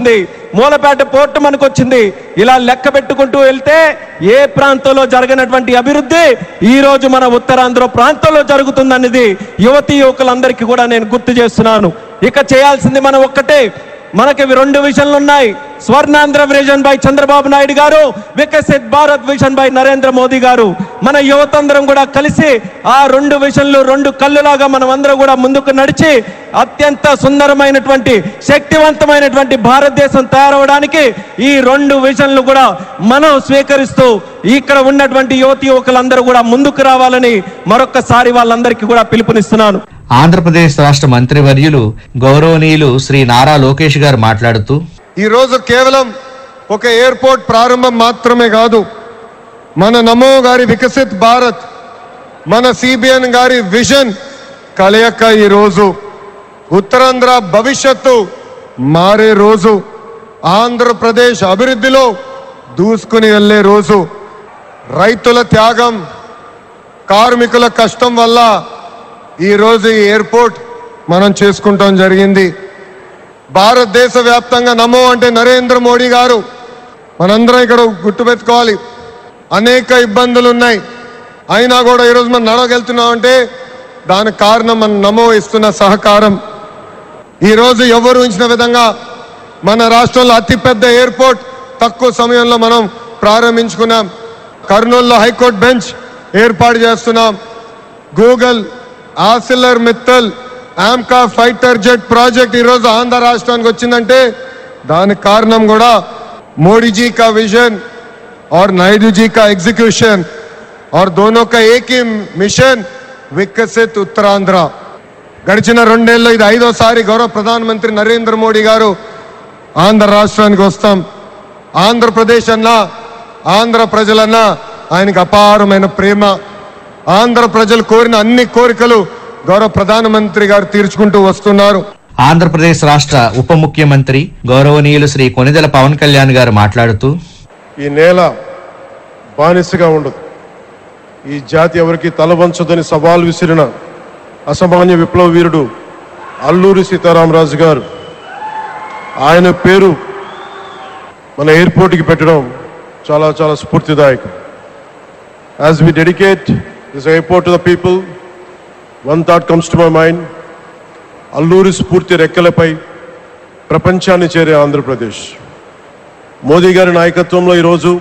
వచ్చింది, మూలపేట పోర్టు మనకు వచ్చింది. ఇలా లెక్క పెట్టుకుంటూ వెళ్తే ఏ ప్రాంతంలో జరగనటువంటి అభివృద్ధి ఈ రోజు మన ఉత్తరాంధ్ర ప్రాంతంలో జరుగుతుందనేది యువతీ యువకులందరికీ కూడా నేను గుర్తు చేస్తున్నాను. ఇక చేయాల్సింది మనం ఒక్కటే, మనకి 2 విజన్లు ఉన్నాయి. స్వర్ణాంధ్ర విజన్ బై చంద్రబాబు నాయుడు గారు, వికసిత్ భారత్ విజన్ బై నరేంద్ర మోదీ గారు. మన యువతందరం కూడా కలిసి ఆ 2 విజన్లు 2 కళ్ళులాగా మనం అందరం కూడా ముందుకు నడిచి అత్యంత సుందరమైనటువంటి శక్తివంతమైనటువంటి భారతదేశం తయారవడానికి ఈ 2 విజన్లు కూడా మనం స్వీకరిస్తూ ఇక్కడ ఉన్నటువంటి యువతి యువకులందరూ కూడా ముందుకు రావాలని మరొక్కసారి వాళ్ళందరికీ కూడా పిలుపునిస్తున్నాను. ఆంధ్రప్రదేశ్ రాష్ట్ర మంత్రివర్యులు గౌరవనీయులు శ్రీ నారా లోకేష్ గారు మాట్లాడుతూ, ఈ రోజు కేవలం ఒక ఎయిర్పోర్ట్ ప్రారంభం మాత్రమే కాదు, మన నమో గారి వికసిత్ భారత్, మన సిబిఎన్ గారి విజన్ కలయిక ఈ రోజు ఉత్తరాంధ్ర భవిష్యత్తు మారే రోజు, ఆంధ్రప్రదేశ్ అభివృద్ధిలో దూసుకుని వెళ్ళే రోజు. రైతుల త్యాగం, కార్మికుల కష్టం వల్ల ఈ రోజు ఈ ఎయిర్పోర్ట్ మనం చేసుకుంటాం జరిగింది. భారతదేశ వ్యాప్తంగా నమో అంటే నరేంద్ర మోడీ గారు. మనందరం ఇక్కడ గుర్తుపెట్టుకోవాలి, అనేక ఇబ్బందులు ఉన్నాయి, అయినా కూడా ఈరోజు మనం నడవగలుగుతున్నాం అంటే దానికి కారణం మన నమో ఇస్తున్న సహకారం. ఈరోజు ఎవరు ఊహించిన విధంగా మన రాష్ట్రంలో అతిపెద్ద ఎయిర్పోర్ట్ తక్కువ సమయంలో మనం ప్రారంభించుకున్నాం. కర్నూలులో హైకోర్టు బెంచ్ ఏర్పాటు చేస్తున్నాం. Google, ఆసిల్లర్ Mittal, AMCA fighter jet project ఈరోజు ఆంధ్ర రాష్ట్రానికి వచ్చిందంటే దానికి కారణం కూడా మోడీజీ కా విజన్ और नायडू जी का एग्जीक्यूशन और दोनों का एक ही मिशन विकसित उत्तरांध्र. గడిచిన 2 ఏళ్లలో ఇది 5వసారి గౌరవ ప్రధానమంత్రి నరేంద్ర మోడీ గారు ఆంధ్ర రాష్ట్రానికి వస్తాం. ఆంధ్రప్రదేశ్ అన్నా, ఆంధ్ర ప్రజలన్నా ఆయనకు అపారమైన ప్రేమ. ఆంధ్ర ప్రజలు కోరిన అన్ని కోరికలు గౌరవ ప్రధానమంత్రి గారు తీర్చుకుంటూ వస్తున్నారు. ఆంధ్రప్రదేశ్ రాష్ట్ర ఉప ముఖ్యమంత్రి గౌరవనీయులు శ్రీ కొనిదెల పవన్ కళ్యాణ్ గారు మాట్లాడుతూ, ఈ నేల బానిసగా ఉండదు, ఈ జాతి ఎవరికి తలవంచదని సవాల్ విసిరిన అసామాన్య విప్లవ వీరుడు అల్లూరి సీతారామరాజు గారు, ఆయన పేరు మన ఎయిర్పోర్ట్కి పెట్టడం చాలా చాలా స్ఫూర్తిదాయకం. As we dedicate this airport to the people, one thought comes to my mind. Alluri స్ఫూర్తి రెక్కలపై ప్రపంచాన్ని చేరే ఆంధ్రప్రదేశ్. మోదీ గారి నాయకత్వంలో ఈరోజు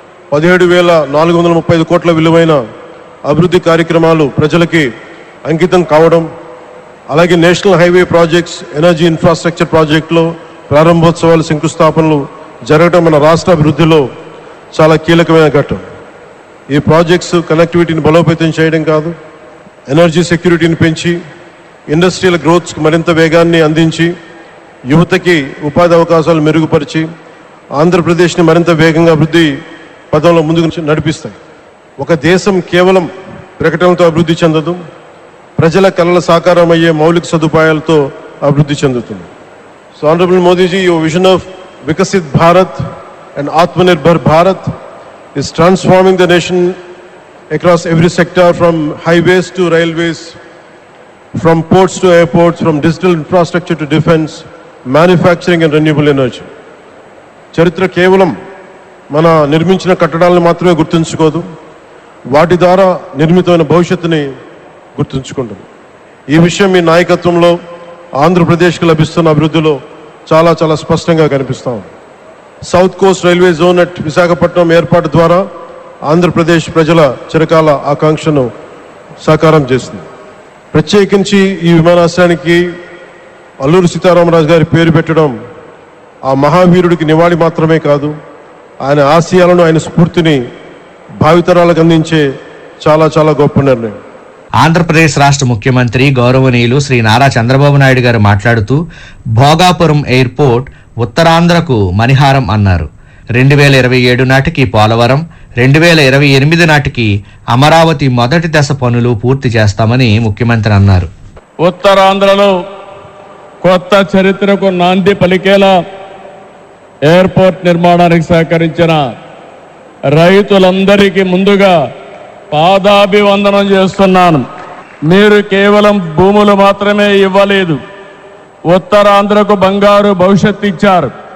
17,435 కోట్ల విలువైన అభివృద్ధి కార్యక్రమాలు ప్రజలకి అంకితం కావడం, అలాగే national highway projects, energy infrastructure ప్రాజెక్టులో ప్రారంభోత్సవాలు, శంకుస్థాపనలు జరగడం మన రాష్ట్ర అభివృద్ధిలో చాలా కీలకమైన ఘట్టం. ఈ ప్రాజెక్ట్స్ కనెక్టివిటీని బలోపేతం చేయడం కాదు, ఎనర్జీ సెక్యూరిటీని పెంచి ఇండస్ట్రియల్ గ్రోత్స్కి మరింత వేగాన్ని అందించి యువతకి ఉపాధి అవకాశాలు మెరుగుపరిచి ఆంధ్రప్రదేశ్ని మరింత వేగంగా అభివృద్ధి పదంలో ముందుకు నడిపిస్తాయి. ఒక దేశం కేవలం ప్రకటనలతో అభివృద్ధి చెందదు, ప్రజల కళల సాకారం అయ్యే మౌలిక సదుపాయాలతో అభివృద్ధి చెందుతుంది. So honourable Modiji, your vision of Viksit Bharat and Atmanirbhar Bharat is transforming the nation across every sector, from highways to railways, from ports to airports, from digital infrastructure to defense, manufacturing and renewable energy. చరిత్ర కేవలం మన నిర్మించిన కట్టడాలను మాత్రమే గుర్తుంచుకోదు, వాటి ద్వారా నిర్మితమైన భవిష్యత్తుని గుర్తుంచుకుంటుంది. ఈ విషయం మీ నాయకత్వంలో ఆంధ్రప్రదేశ్కి లభిస్తున్న అభివృద్ధిలో చాలా చాలా స్పష్టంగా కనిపిస్తా ఉంది. South Coast railway zone at Visakhapatnam ఏర్పాటు ద్వారా ఆంధ్రప్రదేశ్ ప్రజల చిరకాల ఆకాంక్షను సాకారం చేస్తుంది. ప్రత్యేకించి ఈ విమానాశ్రయానికి అల్లూరి సీతారామరాజు గారి పేరు పెట్టడం ఆ మహావీరుడికి నివాళి మాత్రమే కాదు, ఆయన ఆశయాలను, ఆయన స్ఫూర్తిని భావితరాలకు అందించే చాలా చాలా గొప్ప నిర్ణయం. ఆంధ్రప్రదేశ్ రాష్ట్ర ముఖ్యమంత్రి గౌరవనీయులు శ్రీ నారా చంద్రబాబు నాయుడు గారు మాట్లాడుతూ, భోగాపురం ఎయిర్పోర్ట్ ఉత్తరాంధ్రకు మణిహారం అన్నారు. 2027 నాటికి పోలవరం, 2028 నాటికి అమరావతి మొదటి దశ పనులు పూర్తి చేస్తామని ముఖ్యమంత్రి అన్నారు. ఉత్తరాంధ్రలో కొత్త చరిత్రకు నాంది పలికేలా ఎయిర్పోర్ట్ నిర్మాణానికి సహకరించిన రైతులందరికీ ముందుగా పాదాభివందనం చేస్తున్నాను. మీరు కేవలం భూములు మాత్రమే ఇవ్వలేదు, ఉత్తరాంధ్రకు బంగారు భవిష్యత్తు ఇచ్చారు.